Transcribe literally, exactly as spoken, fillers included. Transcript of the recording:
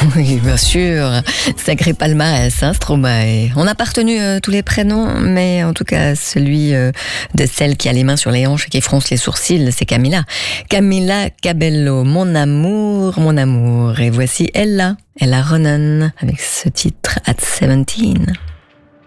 Oui, bien sûr. Sacré palmarès, hein, Stromae. On n'a pas retenu euh, tous les prénoms, mais en tout cas, celui euh, de celle qui a les mains sur les hanches et qui fronce les sourcils, c'est Camila. Camila Cabello, mon amour, mon amour. Et voici Ella, Ella Ronan, avec ce titre At seventeen.